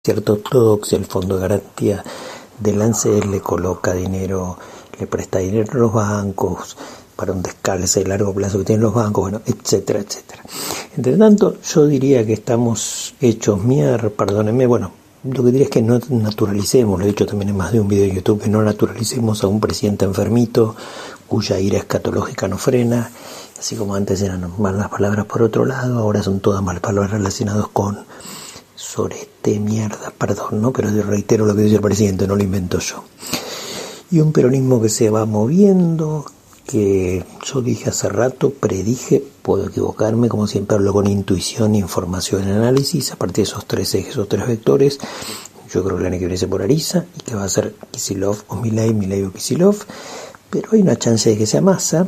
cierta ortodoxia, el Fondo de Garantía del ANSES le coloca dinero, le presta dinero a los bancos para un descalce de largo plazo que tienen los bancos, bueno, etcétera, etcétera. Entre tanto, yo diría que estamos hechos mierda, perdónenme, bueno, lo que diría es que no naturalicemos, lo he dicho también en más de un video de YouTube, que no naturalicemos a un presidente enfermito cuya ira escatológica no frena, así como antes eran malas palabras por otro lado, ahora son todas malas palabras relacionadas con sorete, mierda, perdón, ¿no? Pero reitero lo que dice el presidente, no lo invento yo. Y un peronismo que se va moviendo, que yo dije hace rato, predije, puedo equivocarme, como siempre hablo con intuición, información y análisis, a partir de esos tres ejes o tres vectores, yo creo que el año que viene se polariza, y que va a ser Kicillof o Milei, Milei o Kicillof, pero hay una chance de que sea Massa.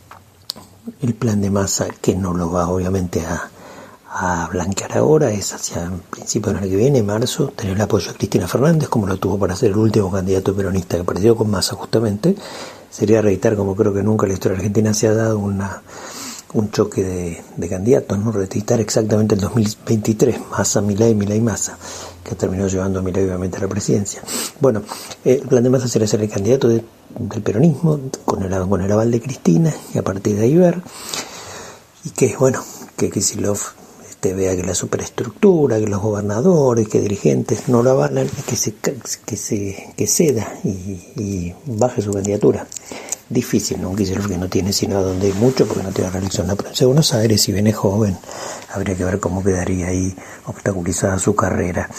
El plan de Massa, que no lo va obviamente a blanquear ahora, es hacia principios del año que viene, marzo, tener el apoyo de Cristina Fernández, como lo tuvo para ser el último candidato peronista que perdió con Massa justamente. Sería reiterar, como creo que nunca en la historia argentina se ha dado un choque de candidatos, ¿no? Reeditar exactamente el 2023, Massa, Milei, Milei, Massa, que terminó llevando a Milei obviamente a la presidencia. Bueno, el plan de Massa sería ser el candidato del peronismo, con el aval de Cristina, y a partir de ahí ver, y que bueno, que Kicillof vea que la superestructura, que los gobernadores, que dirigentes no lo avalan, que ceda y baje su candidatura. Difícil, ¿no? Kicillof que no tiene sino a donde ir mucho, porque no tiene reelección en la provincia de Buenos Aires, si viene joven, habría que ver cómo quedaría ahí obstaculizada su carrera.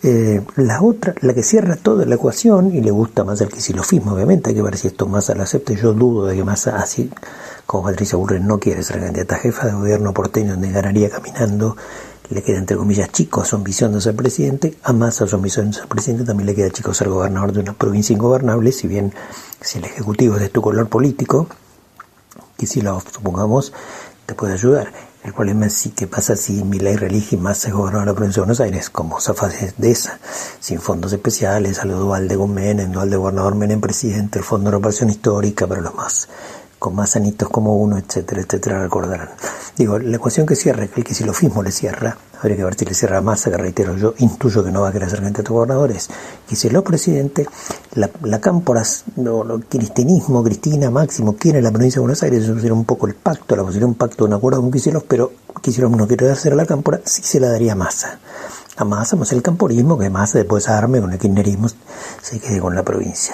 La otra, la que cierra toda la ecuación, y le gusta más el kicillofismo, obviamente, hay que ver si esto Massa lo acepta. Yo dudo de que Massa, así como Patricia Bullrich no quiere ser candidata a jefa de gobierno porteño, donde ganaría caminando, le queda entre comillas chico a su ambición de ser presidente. A Massa, a su ambición de ser presidente, también le queda chico ser gobernador de una provincia ingobernable, si bien si el ejecutivo es de tu color político, Kicillof, supongamos, te puede ayudar. El problema es qué pasa si Milei reelige y Massa es gobernador de la provincia de Buenos Aires, como zafas de esa, sin fondos especiales, a lo dual de Menem, dual de gobernador Menem presidente, el fondo de reparación histórica para los más, con más sanitos como uno, etcétera, etcétera, recordarán. Digo, la ecuación que cierra, que el kicillofismo le cierra, habría que ver si le cierra a Massa, que reitero, yo intuyo que no va a querer ser candidato a gobernadores, Kicillof presidente, la cámpora, cristianismo, Cristina, Máximo, quiere la provincia de Buenos Aires, eso sería un poco el pacto, la posibilidad de un pacto, un acuerdo con Kicillof, pero Kicillof no quiere hacer a la cámpora, sí se la daría a Massa. A Massa más el camporismo, que Massa después de arme con el kirchnerismo se quede con la provincia.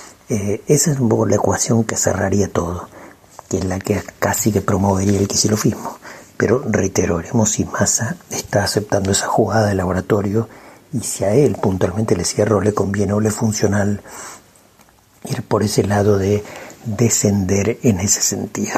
Esa es un poco la ecuación que cerraría todo, que es la que casi que promovería el kicillofismo. Pero reitero, veremos si Massa está aceptando esa jugada de laboratorio y si a él puntualmente le cierra o le conviene o le es funcional ir por ese lado de descender en ese sentido.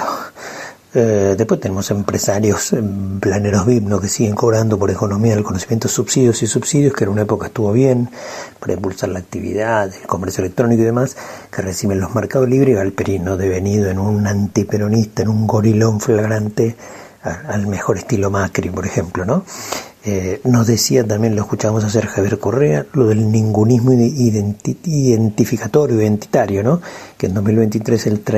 Después tenemos empresarios, planeros VIP, ¿no? Que siguen cobrando por economía del conocimiento subsidios, que en una época estuvo bien para impulsar la actividad, el comercio electrónico y demás, que reciben los mercados libres. Y Galperino, devenido en un antiperonista, en un gorilón flagrante, al mejor estilo Macri, por ejemplo, ¿no? Nos decía también, lo escuchamos hacer Javier Correa, lo del ningunismo identificatorio, identitario, ¿no? Que en 2023 el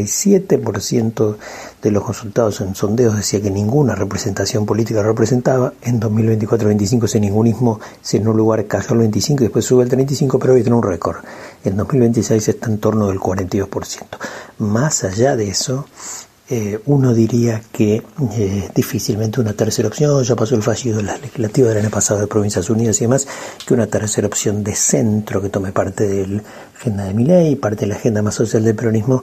37% de los consultados en sondeos decía que ninguna representación política representaba. En 2024-25 ese ningunismo, ese no lugar cayó al 25% y después sube al 35%, pero hoy tiene un récord. En 2026 está en torno del 42%. Más allá de eso, uno diría que difícilmente una tercera opción, ya pasó el fallido de las legislativas del año pasado de Provincias Unidas y demás, que una tercera opción de centro que tome parte de la agenda de Milei, parte de la agenda más social del peronismo,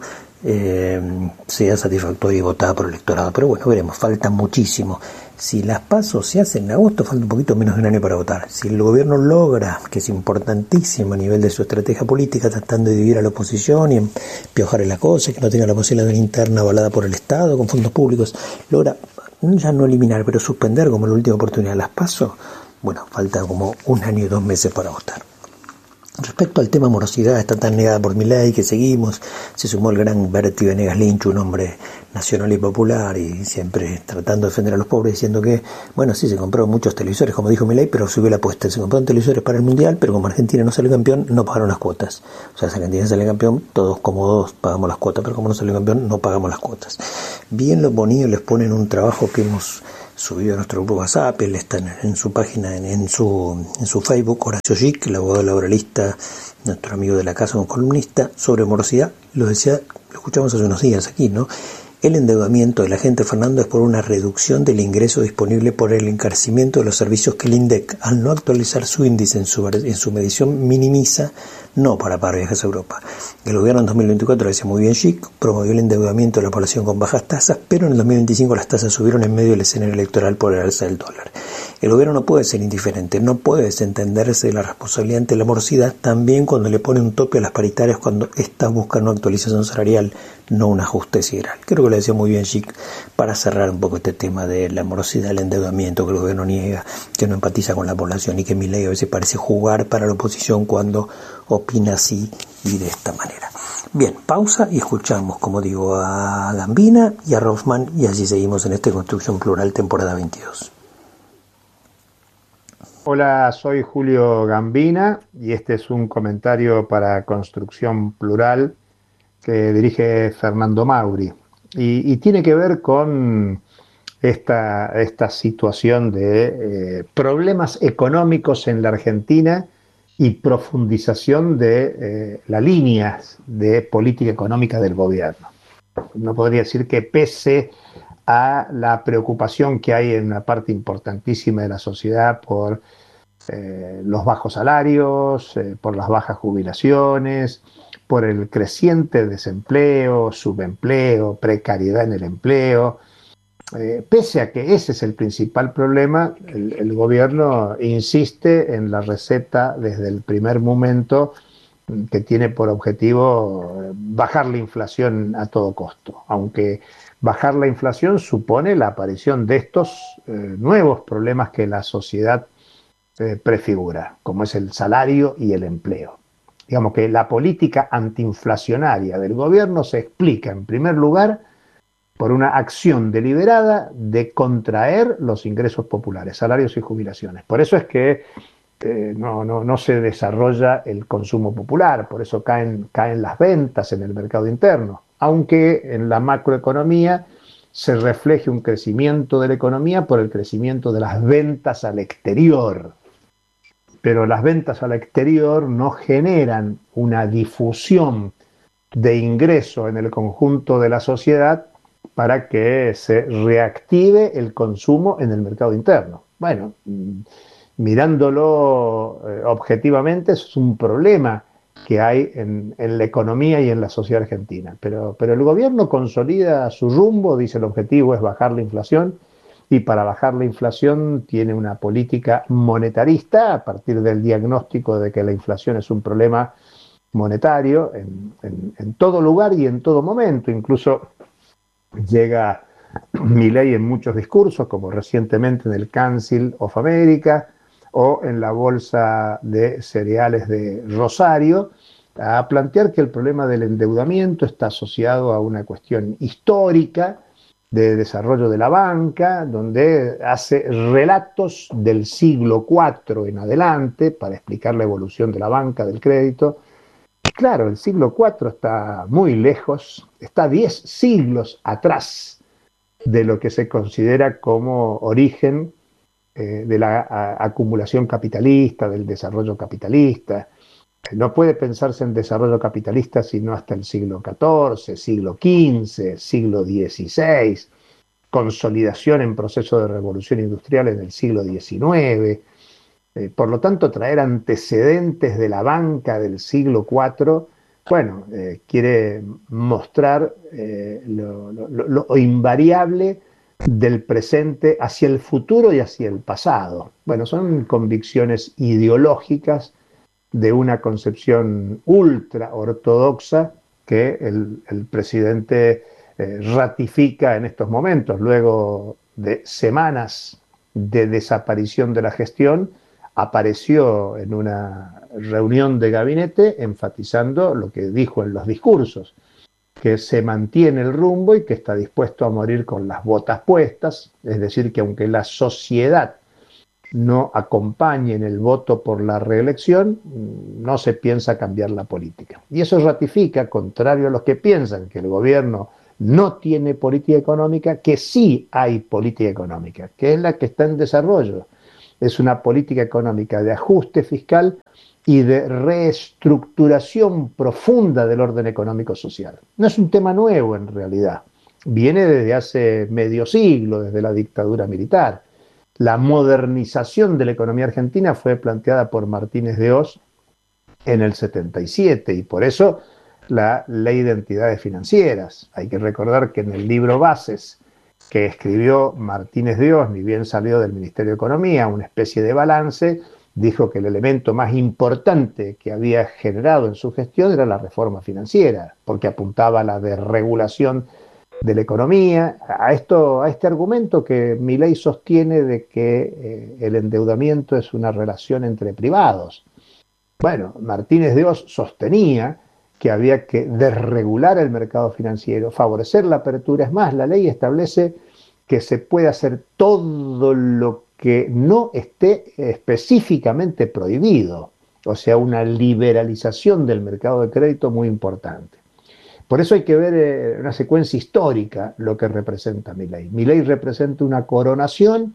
sea satisfactoria y votada por el electorado. Pero bueno, veremos, falta muchísimo. Si las PASO se hacen en agosto, falta un poquito menos de un año para votar. Si el gobierno logra, que es importantísimo a nivel de su estrategia política, tratando de dividir a la oposición y empiojar la cosa, que no tenga la posibilidad de una interna avalada por el Estado con fondos públicos, logra ya no eliminar, pero suspender como la última oportunidad las PASO, bueno, falta como un año y 2 meses para votar. Respecto al tema morosidad, está tan negada por Milei que seguimos, se sumó el gran Berti Venegas Lynch, un hombre nacional y popular y siempre tratando de defender a los pobres, diciendo que, bueno, sí, se compró muchos televisores, como dijo Milei, pero subió la apuesta, se compraron televisores para el Mundial, pero como Argentina no salió campeón, no pagaron las cuotas. O sea, si Argentina sale campeón, todos cómodos pagamos las cuotas, pero como no salió campeón, no pagamos las cuotas. Bien los bonitos les ponen un trabajo que hemos subido a nuestro grupo WhatsApp. Él está en su página, en su Facebook, Horacio Gic, el abogado laboralista, nuestro amigo de la casa, un columnista sobre morosidad. Lo decía, lo escuchamos hace unos días aquí, ¿no? El endeudamiento del agente Fernando es por una reducción del ingreso disponible por el encarecimiento de los servicios que el INDEC, al no actualizar su índice en su medición, minimiza, no para pagar viajes a Europa. El gobierno en 2024, decía muy bien Gic, promovió el endeudamiento de la población con bajas tasas, pero en el 2025 las tasas subieron en medio del escenario electoral por el alza del dólar. El gobierno no puede ser indiferente, no puede desentenderse de la responsabilidad ante la morosidad, también cuando le pone un tope a las paritarias cuando éstas buscan una actualización salarial, no un ajuste sideral. Creo que lo decía muy bien Gic para cerrar un poco este tema de la morosidad, el endeudamiento que el gobierno niega, que no empatiza con la población y que Milei a veces parece jugar para la oposición cuando opina así y de esta manera. Bien, pausa y escuchamos, como digo, a Gambina y a Rothman, y así seguimos en esta Construcción Plural temporada 22. Hola, soy Julio Gambina y este es un comentario para Construcción Plural que dirige Fernando Mauri y tiene que ver con esta situación de problemas económicos en la Argentina y profundización de las líneas de política económica del gobierno. No podría decir que pese a la preocupación que hay en una parte importantísima de la sociedad por los bajos salarios, por las bajas jubilaciones, por el creciente desempleo, subempleo, precariedad en el empleo. Pese a que ese es el principal problema, el gobierno insiste en la receta desde el primer momento que tiene por objetivo bajar la inflación a todo costo, aunque bajar la inflación supone la aparición de estos nuevos problemas que la sociedad prefigura, como es el salario y el empleo. Digamos que la política antiinflacionaria del gobierno se explica, en primer lugar, por una acción deliberada de contraer los ingresos populares, salarios y jubilaciones. Por eso es que no se desarrolla el consumo popular, por eso caen las ventas en el mercado interno, aunque en la macroeconomía se refleje un crecimiento de la economía por el crecimiento de las ventas al exterior. Pero las ventas al exterior no generan una difusión de ingreso en el conjunto de la sociedad para que se reactive el consumo en el mercado interno. Bueno, mirándolo objetivamente, es un problema que hay en la economía y en la sociedad argentina. Pero el gobierno consolida su rumbo, dice el objetivo es bajar la inflación, y para bajar la inflación tiene una política monetarista a partir del diagnóstico de que la inflación es un problema monetario en todo lugar y en todo momento. Incluso llega Milei en muchos discursos, como recientemente en el Council of America o en la Bolsa de Cereales de Rosario, a plantear que el problema del endeudamiento está asociado a una cuestión histórica de desarrollo de la banca, donde hace relatos del siglo IV en adelante para explicar la evolución de la banca, del crédito. Claro, el siglo IV está muy lejos, está 10 siglos atrás de lo que se considera como origen de la acumulación capitalista, del desarrollo capitalista. No puede pensarse en desarrollo capitalista sino hasta el siglo XIV, siglo XV, siglo XVI, consolidación en proceso de revolución industrial en el siglo XIX. Por lo tanto, traer antecedentes de la banca del siglo IV, bueno, quiere mostrar lo invariable del presente hacia el futuro y hacia el pasado. Bueno, son convicciones ideológicas de una concepción ultra ortodoxa que el presidente ratifica en estos momentos, luego de semanas de desaparición de la gestión. Apareció en una reunión de gabinete enfatizando lo que dijo en los discursos, que se mantiene el rumbo y que está dispuesto a morir con las botas puestas, es decir, que aunque la sociedad no acompañe en el voto por la reelección, no se piensa cambiar la política. Y eso ratifica, contrario a los que piensan que el gobierno no tiene política económica, que sí hay política económica, que es la que está en desarrollo. Es una política económica de ajuste fiscal y de reestructuración profunda del orden económico-social. No es un tema nuevo en realidad, viene desde hace medio siglo, desde la dictadura militar. La modernización de la economía argentina fue planteada por Martínez de Hoz en el 77 y por eso la Ley de Entidades Financieras. Hay que recordar que en el libro Bases que escribió Martínez de Hoz, ni bien salió del Ministerio de Economía, una especie de balance, dijo que el elemento más importante que había generado en su gestión era la reforma financiera, porque apuntaba a la desregulación de la economía, a este argumento que Milei sostiene de que el endeudamiento es una relación entre privados. Bueno, Martínez de Hoz sostenía que había que desregular el mercado financiero, favorecer la apertura. Es más, la ley establece que se puede hacer todo lo que no esté específicamente prohibido, o sea, una liberalización del mercado de crédito muy importante. Por eso hay que ver una secuencia histórica lo que representa Milei. Milei representa una coronación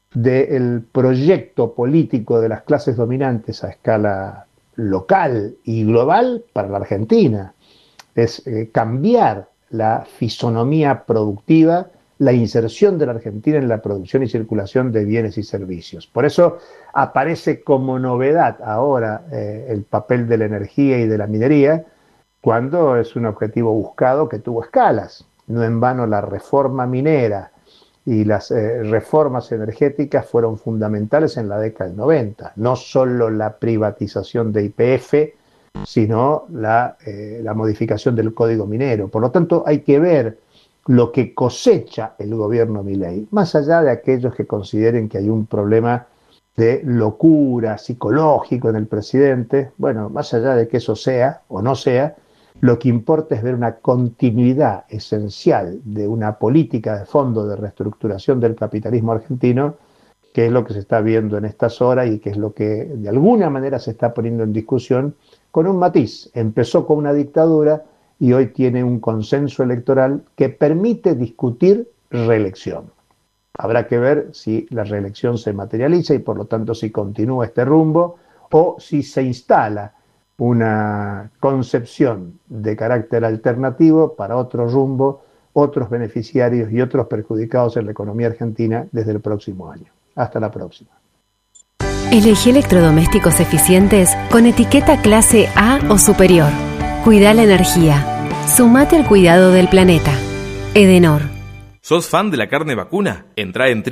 del proyecto político de las clases dominantes a escala local y global para la Argentina. Es cambiar la fisonomía productiva, la inserción de la Argentina en la producción y circulación de bienes y servicios. Por eso aparece como novedad ahora el papel de la energía y de la minería, cuando es un objetivo buscado que tuvo escalas. No en vano la reforma minera y las reformas energéticas fueron fundamentales en la década del 90. No solo la privatización de YPF, sino la modificación del Código Minero. Por lo tanto, hay que ver lo que cosecha el gobierno Milei, más allá de aquellos que consideren que hay un problema de locura psicológico en el presidente. Bueno, más allá de que eso sea o no sea, lo que importa es ver una continuidad esencial de una política de fondo de reestructuración del capitalismo argentino, que es lo que se está viendo en estas horas y que es lo que de alguna manera se está poniendo en discusión con un matiz. Empezó con una dictadura y hoy tiene un consenso electoral que permite discutir reelección. Habrá que ver si la reelección se materializa y por lo tanto si continúa este rumbo o si se instala una concepción de carácter alternativo para otro rumbo, otros beneficiarios y otros perjudicados en la economía argentina desde el próximo año. Hasta la próxima. Elegí electrodomésticos eficientes con etiqueta clase A o superior. Cuida la energía. Sumate al cuidado del planeta. Edenor. ¿Sos fan de la carne vacuna? Entrá en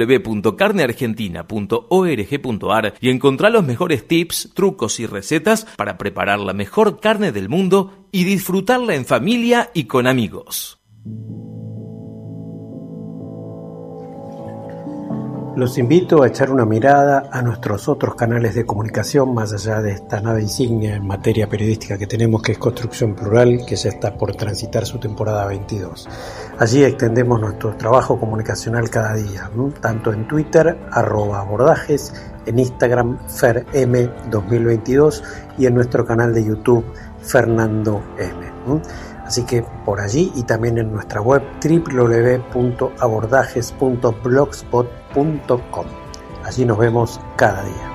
www.carneargentina.org.ar y encontrá los mejores tips, trucos y recetas para preparar la mejor carne del mundo y disfrutarla en familia y con amigos. Los invito a echar una mirada a nuestros otros canales de comunicación, más allá de esta nave insignia en materia periodística que tenemos, que es Construcción Plural, que ya está por transitar su temporada 22. Allí extendemos nuestro trabajo comunicacional cada día, tanto en Twitter, @abordajes, en Instagram, FerM2022 y en nuestro canal de YouTube, Fernando M. Así que por allí y también en nuestra web www.abordajes.blogspot.com. Allí nos vemos cada día.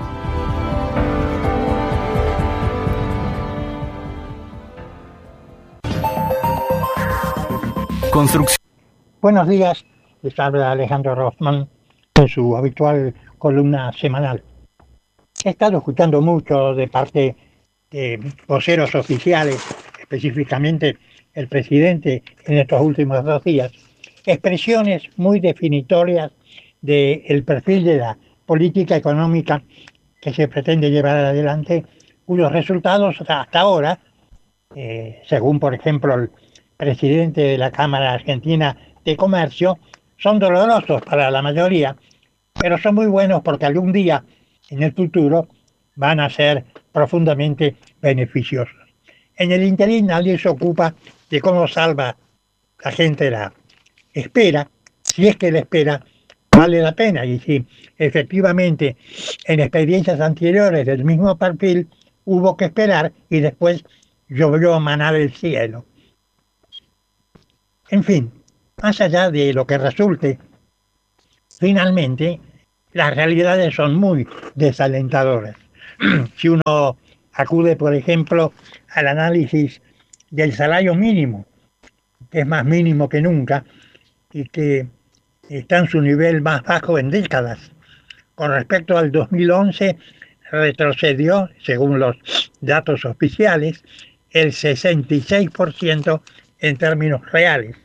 Construcción. Buenos días, les habla Alejandro Rothman en su habitual columna semanal. He estado escuchando mucho de parte de voceros oficiales, específicamente el presidente en estos últimos 2 días, expresiones muy definitorias del perfil de la política económica que se pretende llevar adelante, cuyos resultados hasta ahora, según por ejemplo el presidente de la Cámara Argentina de Comercio, son dolorosos para la mayoría, pero son muy buenos porque algún día en el futuro van a ser profundamente beneficiosos. En el interín nadie se ocupa de cómo salva la gente la espera, si es que la espera vale la pena y si efectivamente en experiencias anteriores del mismo perfil hubo que esperar y después llovió maná del cielo. En fin, más allá de lo que resulte, finalmente las realidades son muy desalentadoras. Si uno acude, por ejemplo, al análisis del salario mínimo, que es más mínimo que nunca y que está en su nivel más bajo en décadas. Con respecto al 2011, retrocedió, según los datos oficiales, el 66% en términos reales.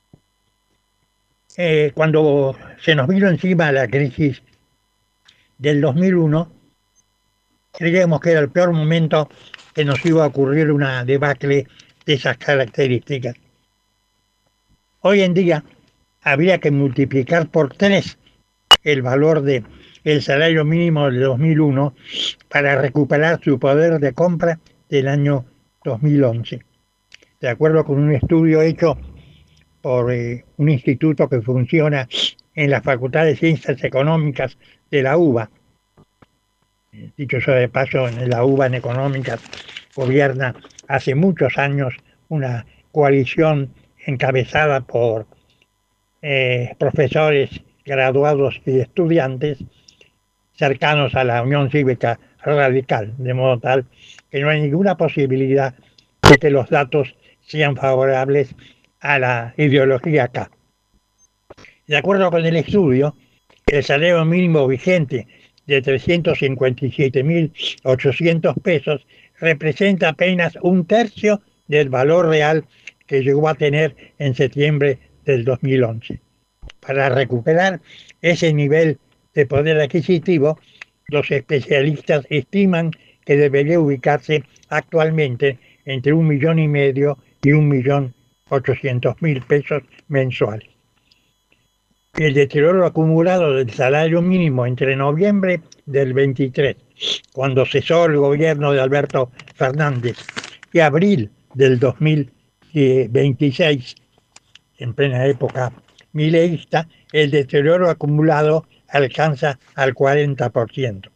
Cuando se nos vino encima la crisis del 2001, creíamos que era el peor momento que nos iba a ocurrir una debacle de esas características. Hoy en día habría que multiplicar por 3 el valor del salario mínimo de 2001 para recuperar su poder de compra del año 2011. De acuerdo con un estudio hecho por un instituto que funciona en la Facultad de Ciencias Económicas de la UBA. Dicho sea de paso, en la UBA en económicas gobierna hace muchos años una coalición encabezada por profesores graduados y estudiantes cercanos a la Unión Cívica Radical, de modo tal que no hay ninguna posibilidad de que los datos sean favorables a la ideología acá. De acuerdo con el estudio, el salario mínimo vigente de 357.800 pesos representa apenas 1/3 del valor real que llegó a tener en septiembre del 2011. Para recuperar ese nivel de poder adquisitivo, los especialistas estiman que debería ubicarse actualmente entre 1,5 millones y 1.800.000 pesos mensuales. El deterioro acumulado del salario mínimo entre noviembre del 23, cuando cesó el gobierno de Alberto Fernández, y abril del 2026, en plena época mileísta, el deterioro acumulado alcanza al 40%.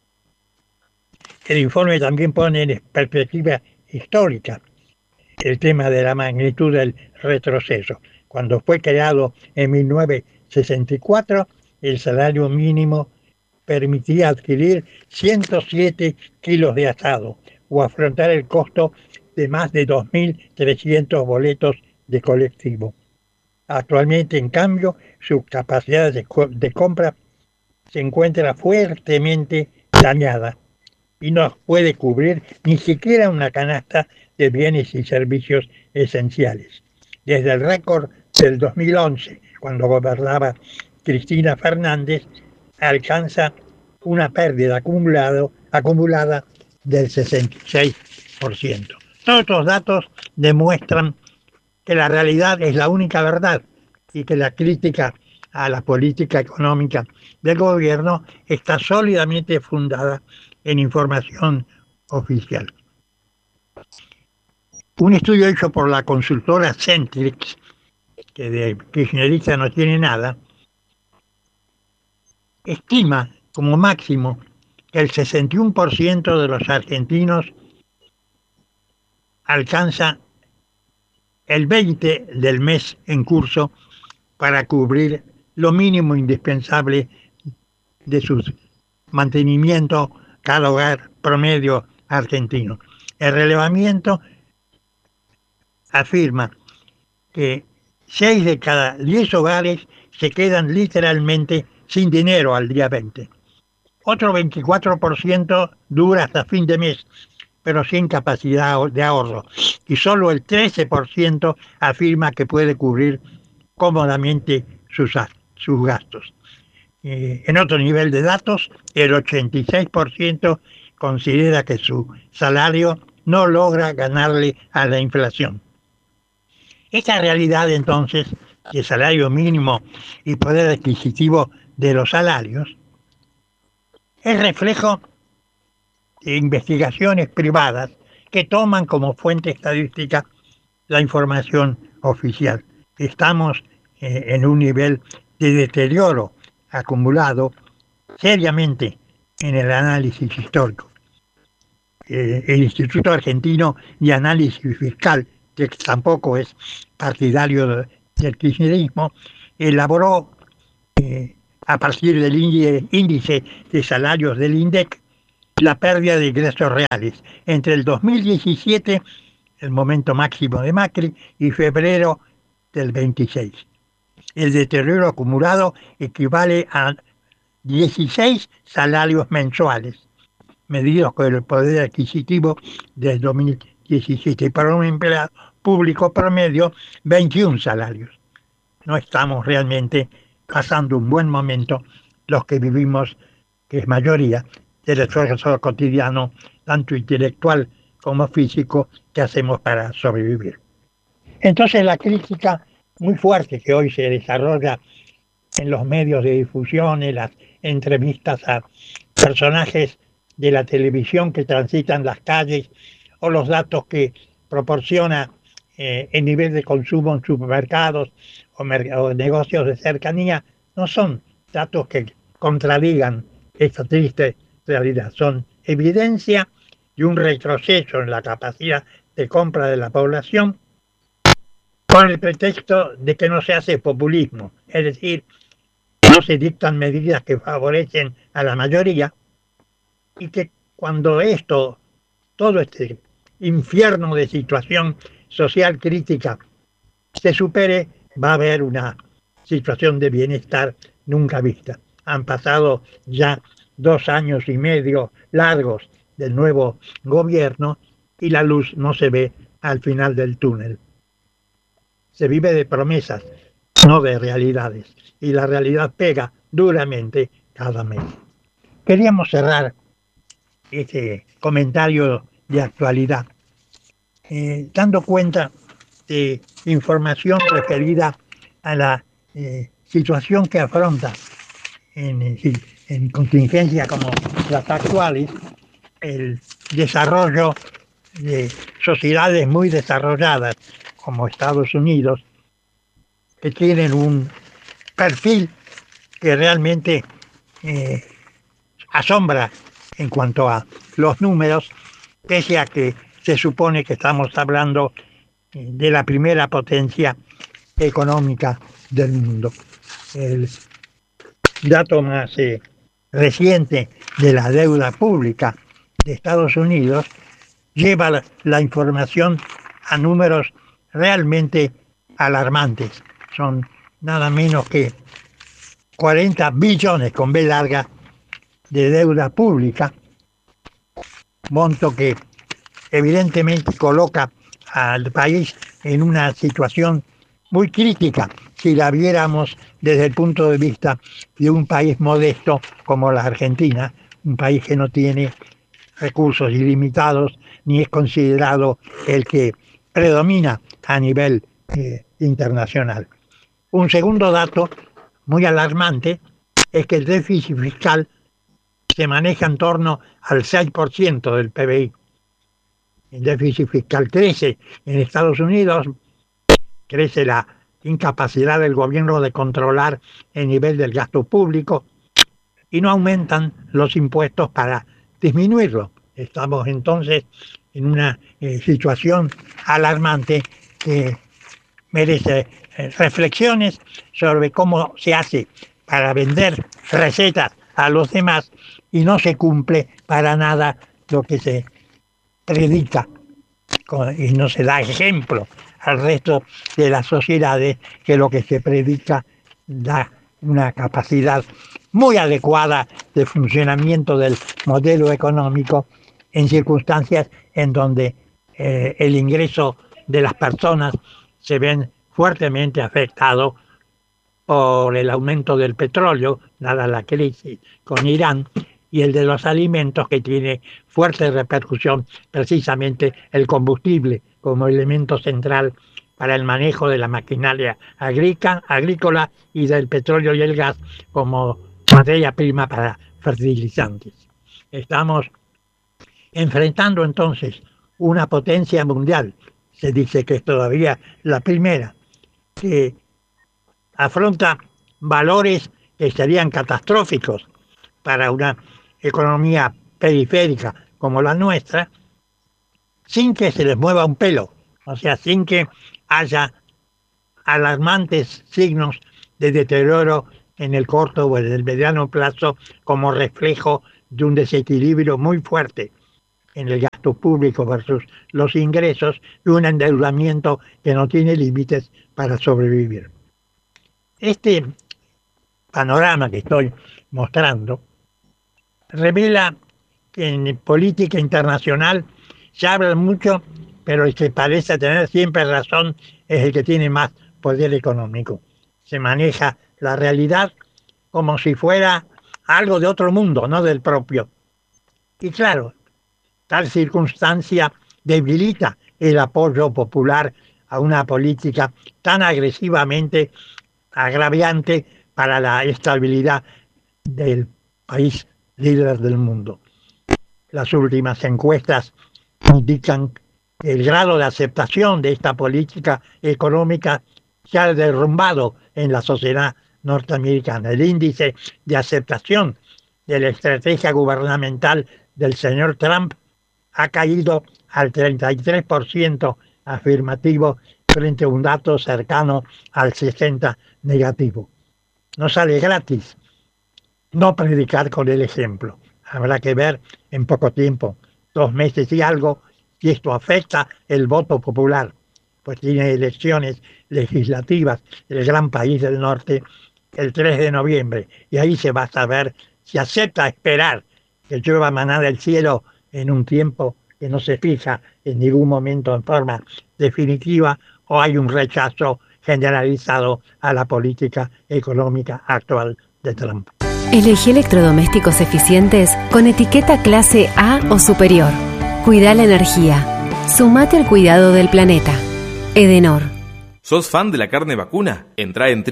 El informe también pone en perspectiva histórica el tema de la magnitud del retroceso. Cuando fue creado en 1964, el salario mínimo permitía adquirir 107 kilos de asado o afrontar el costo de más de 2.300 boletos de colectivo. Actualmente, en cambio, su capacidad de compra se encuentra fuertemente dañada y no puede cubrir ni siquiera una canasta de bienes y servicios esenciales. Desde el récord del 2011, cuando gobernaba Cristina Fernández, alcanza una pérdida acumulada del 66%. Todos estos datos demuestran que la realidad es la única verdad y que la crítica a la política económica del gobierno está sólidamente fundada en información oficial. Un estudio hecho por la consultora Centrix, que de kirchnerista no tiene nada, estima como máximo que el 61% de los argentinos alcanza el 20 del mes en curso para cubrir lo mínimo indispensable de su mantenimiento cada hogar promedio argentino. El relevamiento afirma que 6 de cada 10 hogares se quedan literalmente sin dinero al día 20. Otro 24% dura hasta fin de mes, pero sin capacidad de ahorro. Y solo el 13% afirma que puede cubrir cómodamente sus gastos. En otro nivel de datos, el 86% considera que su salario no logra ganarle a la inflación. Esta realidad, entonces, de salario mínimo y poder adquisitivo de los salarios, es reflejo de investigaciones privadas que toman como fuente estadística la información oficial. Estamos en un nivel de deterioro acumulado seriamente en el análisis histórico. El Instituto Argentino de Análisis Fiscal, que tampoco es partidario del kirchnerismo, elaboró a partir del índice de salarios del INDEC la pérdida de ingresos reales entre el 2017, el momento máximo de Macri, y febrero del 26. El deterioro acumulado equivale a 16 salarios mensuales, medidos con el poder adquisitivo del 2017, y para un empleado público promedio, 21 salarios. No estamos realmente pasando un buen momento los que vivimos, que es mayoría, del esfuerzo cotidiano, tanto intelectual como físico, que hacemos para sobrevivir. Entonces la crítica muy fuerte que hoy se desarrolla en los medios de difusión, en las entrevistas a personajes de la televisión que transitan las calles, o los datos que proporciona el nivel de consumo en supermercados o negocios de cercanía, no son datos que contradigan esta triste realidad, son evidencia de un retroceso en la capacidad de compra de la población con el pretexto de que no se hace populismo, es decir, no se dictan medidas que favorecen a la mayoría, y que cuando todo este infierno de situación social crítica se supere, va a haber una situación de bienestar nunca vista. Han pasado ya 2 años y medio largos del nuevo gobierno y la luz no se ve al final del túnel. Se vive de promesas, no de realidades, y la realidad pega duramente cada mes. Queríamos cerrar este comentario de actualidad dando cuenta de información referida a la situación que afronta en contingencias como las actuales el desarrollo de sociedades muy desarrolladas como Estados Unidos, que tienen un perfil que realmente asombra en cuanto a los números, pese a que se supone que estamos hablando de la primera potencia económica del mundo. El dato más reciente de la deuda pública de Estados Unidos lleva la información a números realmente alarmantes. Son nada menos que 40 billones con B larga de deuda pública, monto que evidentemente coloca al país en una situación muy crítica si la viéramos desde el punto de vista de un país modesto como la Argentina, un país que no tiene recursos ilimitados ni es considerado el que predomina a nivel internacional. Un segundo dato muy alarmante es que el déficit fiscal se maneja en torno al 6% del PBI. El déficit fiscal crece en Estados Unidos, crece la incapacidad del gobierno de controlar el nivel del gasto público y no aumentan los impuestos para disminuirlo. Estamos entonces en una situación alarmante que merece reflexiones sobre cómo se hace para vender recetas a los demás y no se cumple para nada lo que se predica y no se da ejemplo al resto de las sociedades que lo que se predica da una capacidad muy adecuada de funcionamiento del modelo económico en circunstancias en donde el ingreso de las personas se ven fuertemente afectados por el aumento del petróleo, dada la crisis con Irán, y el de los alimentos, que tiene fuerte repercusión precisamente el combustible como elemento central para el manejo de la maquinaria agrícola y del petróleo y el gas como materia prima para fertilizantes. Estamos enfrentando entonces una potencia mundial, se dice que es todavía la primera, que afronta valores que serían catastróficos para una economía periférica como la nuestra, sin que se les mueva un pelo, o sea, sin que haya alarmantes signos de deterioro en el corto o en el mediano plazo como reflejo de un desequilibrio muy fuerte en el gasto público versus los ingresos y un endeudamiento que no tiene límites para sobrevivir. Este panorama que estoy mostrando revela que en política internacional se habla mucho, pero el que parece tener siempre razón es el que tiene más poder económico. Se maneja la realidad como si fuera algo de otro mundo, no del propio. Y claro, tal circunstancia debilita el apoyo popular a una política tan agresivamente agraviante para la estabilidad del país líder del mundo. Las últimas encuestas indican que el grado de aceptación de esta política económica se ha derrumbado en la sociedad norteamericana. El índice de aceptación de la estrategia gubernamental del señor Trump ha caído al 33% afirmativo frente a un dato cercano al 60% negativo. No sale gratis no predicar con el ejemplo. Habrá que ver en poco tiempo, 2 meses y algo, si esto afecta el voto popular, pues tiene elecciones legislativas el gran país del norte el 3 de noviembre, y ahí se va a saber si acepta esperar que llueva maná del cielo en un tiempo que no se fija en ningún momento en forma definitiva, o hay un rechazo generalizado a la política económica actual de Trump. Elegí electrodomésticos eficientes con etiqueta clase A o superior. Cuida la energía. Sumate al cuidado del planeta. Edenor. ¿Sos fan de la carne vacuna? Entrá en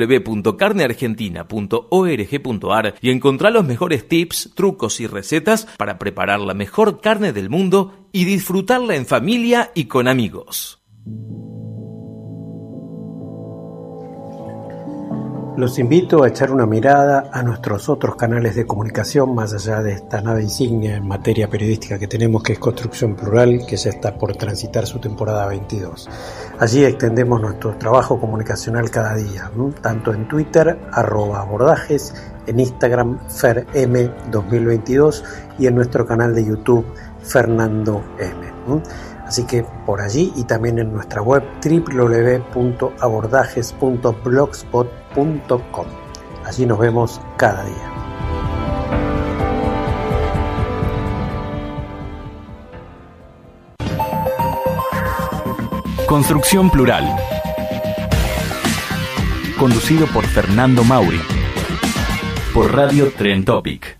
www.carneargentina.org.ar y encontrá los mejores tips, trucos y recetas para preparar la mejor carne del mundo y disfrutarla en familia y con amigos. Los invito a echar una mirada a nuestros otros canales de comunicación, más allá de esta nave insignia en materia periodística que tenemos, que es Construcción Plural, que ya está por transitar su temporada 22. Allí extendemos nuestro trabajo comunicacional cada día, tanto en Twitter, @abordajes, en Instagram, FerM2022 y en nuestro canal de YouTube, Fernando M. Así que por allí y también en nuestra web www.abordajes.blogspot.com. Allí nos vemos cada día. Construcción Plural. Conducido por Fernando Mauri. Por Radio Tren Topic.